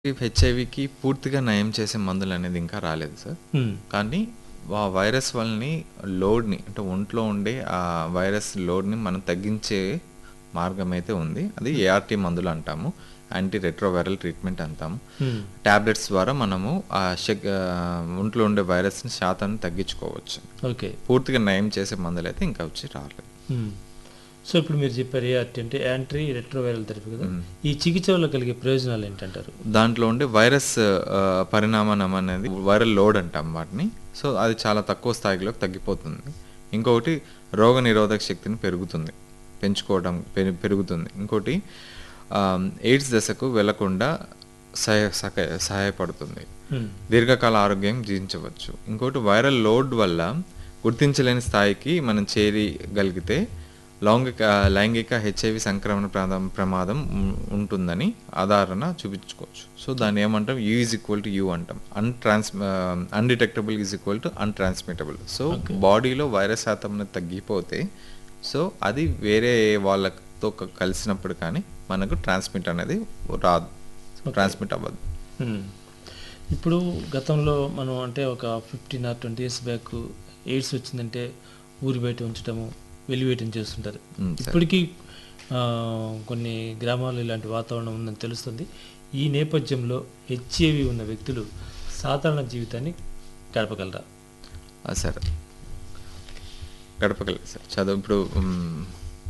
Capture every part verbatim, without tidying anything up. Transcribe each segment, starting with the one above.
హెచ్ఐవికి పూర్తిగా నయం చేసే మందులనేది ఇంకా రాలేదు సార్. హ్మ్. కానీ ఆ వైరస్ వలని లోడ్‌ని అంటే ఒంట్లో ఉండే ఆ వైరస్ లోడ్‌ని మనం తగ్గించే మార్గమైతే ఉంది. అది ఏఆర్‌టీ మందులంటాము. యాంటీ రెట్రోవైరల్ ట్రీట్మెంట్ అంటాము. హ్మ్. టాబ్లెట్స్ ద్వారా మనము ఆ శక్ ఆహ్, ఒంట్లో ఉండే వైరస్‌ని శాతాన్ని తగ్గించుకోవచ్చు. ఓకే. పూర్తిగా నయం చేసే మందులైతే ఇంకా వచ్చి రాలేదు. హ్మ్. సో, ఇప్పుడు మీరు చెప్పారు ఏఆర్‌టీ అంటే యాంటీ రెట్రోవైరల్ థెరపీ కదా! హ్మ్. ఈ చికిత్స వల్ల కలిగే ప్రయోజనాలు ఏంటంటారు? దాంట్లో ఉండే వైరస్ ఆహ్, పరిణామనం అనేది వైరల్ లోడ్ అంటాం వాటిని. సో, అది చాలా తక్కువ స్థాయిలోకి తగ్గిపోతుంది. ఇంకొకటి రోగనిరోధక శక్తిని పెరుగుతుంది. పెంచుకోవడం పెరు పెరుగుతుంది. ఇంకోటి ఆహ్, ఎయిడ్స్ దశకు వెళ్ళకుండా సహాయ సక సహాయపడుతుంది. హ్మ్. దీర్ఘకాల ఆరోగ్యం జీవించవచ్చు. ఇంకోటి వైరల్ లోడ్ వల్ల గుర్తించలేని స్థాయికి మనం చేరగలిగితే లౌంగిక లైంగిక హెచ్ఐవి సంక్రమణ ప్రమాదం ప్రమాదం ఉం- ఉంటుందని ఆధారణ చూపించుకోవచ్చు. సో దాన్ని ఏమంటాం, you is equal to you అంటాం. అన్ట్రాన్స్ undetectable is equal to అన్ట్రాన్స్మిటబుల్. So Okay. బాడీలో వైరస్ శాతం అనేది తగ్గిపోతే సో అది వేరే వాళ్ళతో క- కలిసినప్పుడు కానీ మనకు ట్రాన్స్మిట్ అనేది రాదు, Okay. ట్రాన్స్మిట్ అవ్వదు. హ్మ్. ఇప్పుడు గతంలో మనం అంటే ఒక fifteen or twenty years back AIDS వచ్చిందంటే ఊరి బయట ఉంచడము, వెలివేయటం చేస్తుంటారు. ఉమ్, సరే. ఇప్పటికీ ఆ, కొన్ని గ్రామాల్లో ఇలాంటి వాతావరణం ఉందని తెలుస్తుంది. ఈ నేపథ్యంలో హెచ్ఐవి ఉన్న వ్యక్తులు సాధారణ జీవితాన్ని గడపగలరా? ఆ, సరే గడపగలరు సార్. చదువు ఇప్పుడు మ్,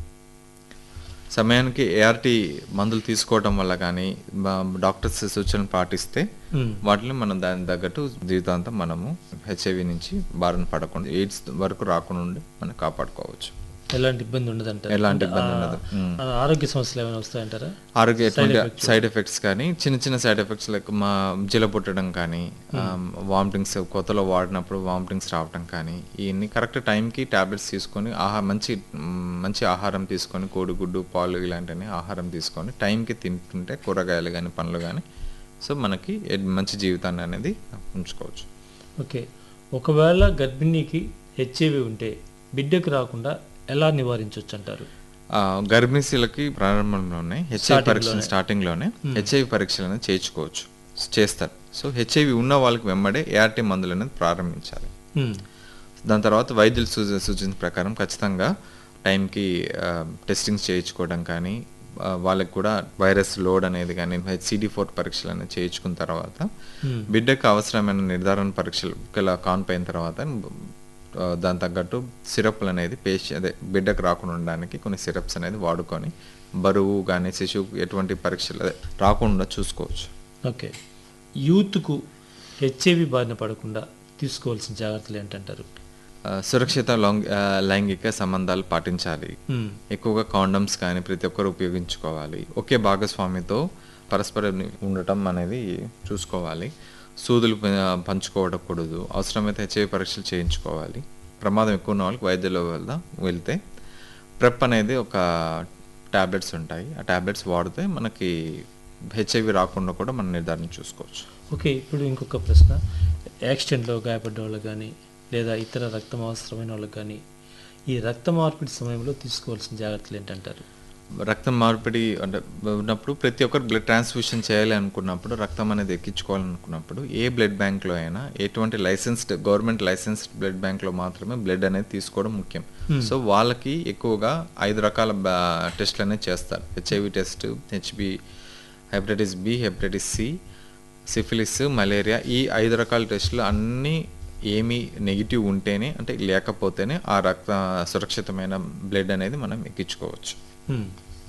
సమయానికి ఏఆర్టీ మందులు తీసుకోవడం వల్ల కానీ డాక్టర్స్ సూచనలు పాటిస్తే హ్మ్. వాటిని మనం దాని తగ్గట్టు జీవితాంతం మనము హెచ్ఐవి నుంచి బారిన పడకుండా ఎయిడ్స్ వరకు రాకుండా ఉండి మనం కాపాడుకోవచ్చు. ఎలాంటి ఇబ్బంది ఉండదంటారు? ఎలాంటి అంటే ఇబ్బంది ఆ- ఉండదు. మ్. ఆ ఆరోగ్య సమస్యలు ఏమైనా వస్తాయంటారా? ఆరోగ్య Side ఎటువంటి effects. సైడ్ ఎఫెక్ట్స్ కానీ చిన్న చిన్న సైడ్ ఎఫెక్ట్స్ లైక్ మా జిల పుట్టడం కానీ వామిటింగ్స్ కొత్తలో వాడినప్పుడు వామిటింగ్స్ రావటం కానీ ఇవన్నీ కరెక్ట్ టైంకి ట్యాబ్లెట్స్ తీసుకొని ఆహా మంచి మ్, మంచి ఆహారం తీసుకొని కోడిగుడ్డు పాలు ఇలాంటివన్నీ ఆహారం తీసుకొని టైంకి తింటుంటే కూరగాయలు కానీ పండ్లు కానీ సో మనకి ఎ- మంచి జీవితాన్ని అనేది ఉంచుకోవచ్చు. ఓకే. ఒకవేళ గర్భిణీకి హెచ్ఐవి ఉంటే బిడ్డకు రాకుండా ఎలా నివారించవచ్చు అంటారు? ఆ, గర్భిణీశీలకి ప్రారంభంలోనే హెచ్ఐవి Starting పరీక్షలు లోనే. స్టార్టింగ్లోనే Hmm. హెచ్ఐవి పరీక్షలు అనేది చేయించుకోవచ్చు, చేస్తారు. సో హెచ్ఐవి ఉన్న వాళ్ళకి వెంబడే ఏఆర్టీ మందులు అనేది ప్రారంభించాలి. హ్మ్. దాని తర్వాత వైద్యులు సూచ సూచించిన ప్రకారం ఖచ్చితంగా టైంకి టెస్టింగ్స్ చేయించుకోవడం కానీ ఆ, వాళ్ళకి కూడా వైరస్ లోడ్ అనేది కానీ సిడి ఫోర్ పరీక్షలు అనేది చేయించుకున్న తర్వాత హ్మ్. బిడ్డకు అవసరమైన నిర్ధారణ పరీక్షలు ఇలా కాన్పైన తర్వాత ఆ, దాని తగ్గట్టు సిరప్లు అనేది పేషి అదే బిడ్డకు రాకుండా ఉండడానికి కొన్ని సిరప్స్ అనేది వాడుకొని బరువు కానీ శిశువు ఎటువంటి పరీక్షలు అదే రాకుండా చూసుకోవచ్చు. ఓకే. యూత్కు హెచ్ఐవి బారిన పడకుండా తీసుకోవాల్సిన జాగ్రత్తలు ఏంటంటారు? ఆ, సురక్షిత లౌంగ్ ఆ, లైంగిక సంబంధాలు పాటించాలి. హ్మ్. ఎక్కువగా కాండమ్స్ కానీ ప్రతి ఒక్కరు ఉపయోగించుకోవాలి. ఒకే భాగస్వామితో పరస్పరం ఉండటం అనేది చూసుకోవాలి. సూదులు ప- పంచుకోవడకూడదు. అవసరమైతే హెచ్ఐవి పరీక్షలు చేయించుకోవాలి. ప్రమాదం ఎక్కువ ఉన్న వాళ్ళకి వైద్యుల వల్ల వెళ్తే ప్రెప్ అనేది ఒక టాబ్లెట్స్ ఉంటాయి. ఆ టాబ్లెట్స్ వాడితే మనకి హెచ్ఐవి రాకుండా కూడా మనం నిర్ధారణ చూసుకోవచ్చు. ఓకే. ఇప్పుడు ఇంకొక ప్రశ్న. యాక్సిడెంట్లో గాయపడ్డ వాళ్ళకి కానీ లేదా ఇతర రక్తం అవసరమైన వాళ్ళకి కానీ ఈ రక్త మార్పిడి సమయంలో తీసుకోవాల్సిన జాగ్రత్తలు ఏంటంటారు? రక్తం మార్పిడి అంటే ఉన్నప్పుడు ప్రతి ఒక్కరు బ్లడ్ ట్రాన్స్ఫ్యూషన్ చేయాలి అనుకున్నప్పుడు రక్తం అనేది ఎక్కించుకోవాలనుకున్నప్పుడు ఏ బ్లడ్ బ్యాంక్లో అయినా ఎటువంటి లైసెన్స్డ్ గవర్నమెంట్ లైసెన్స్డ్ బ్లడ్ బ్యాంక్లో మాత్రమే బ్లడ్ అనేది తీసుకోవడం ముఖ్యం. Hmm. సో వాళ్ళకి ఎక్కువగా ఐదు రకాల టెస్ట్లు అనేది చేస్తారు. HIV test, HB, hepatitis B, hepatitis C, syphilis, malaria. ఈ ఐదు రకాల టెస్టులు అన్నీ ఏమీ నెగిటివ్ ఉంటేనే అంటే లేకపోతేనే ఆ రక్త సురక్షితమైన బ్లడ్ అనేది మనం ఎక్కించుకోవచ్చు. హ్మ్.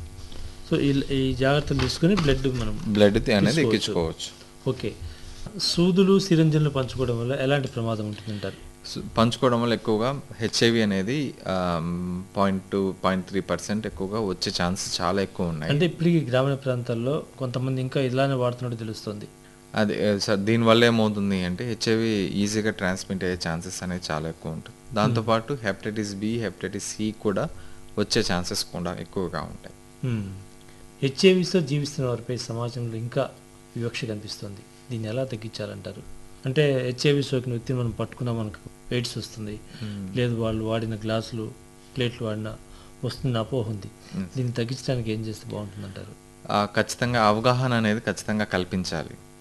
సో ఈ ఈ జాగ్రత్తలు తీసుకుని బ్లడ్ మనం బ్లడ్ అనేది తీసుకోవచ్చు. ఎక్కించుకోవచ్చు. ఓకే. సూదులు సిరంజన్లు పంచుకోవడం వల్ల ఎలాంటి ప్రమాదం ఉంటుందంటారు? సు- పంచుకోవడం వల్ల ఎక్కువగా హెచ్ఐవి అనేది point two point three percent ఎక్కువగా వచ్చే ఛాన్సెస్ చాలా ఎక్కువ ఉన్నాయి. అంటే ఇప్పటికీ గ్రామీణ ప్రాంతాల్లో కొంతమంది ఇంకా ఇలానే వాడుతున్నట్టు తెలుస్తుంది. అది ఆ, సార్ దీనివల్ల ఏమవుతుంది అంటే హెచ్ఐవి ఈజీగా ట్రాన్స్మిట్ అయ్యే ఛాన్సెస్ అనేది చాలా ఎక్కువ ఉంటుంది. దాంతోపాటు హెపటైటిస్ బి, హెపటైటిస్ సి కూడా వచ్చే ఛాన్సెస్ కూడా ఎక్కువగా ఉంటాయి. హ్మ్. హెచ్ఐవితో జీవిస్తున్న వారిపై సమాజంలో ఇంకా వివక్ష కనిపిస్తుంది. దీన్ని ఎలా తగ్గించాలంటారు? అంటే హెచ్ఐవి సోకిన వ్యక్తిని మనం పట్టుకున్నా మనకు ఎయిడ్స్ వస్తుంది, లేదు వాళ్ళు వాడిన గ్లాసులు ప్లేట్లు వాడినా వస్తున్న అపోహ ఉంది. Hmm. దీన్ని తగ్గించడానికి ఏం చేస్తే బాగుంటుందంటారు? ఆ, ఖచ్చితంగా అవగాహన అనేది ఖచ్చితంగా కల్పించాలి.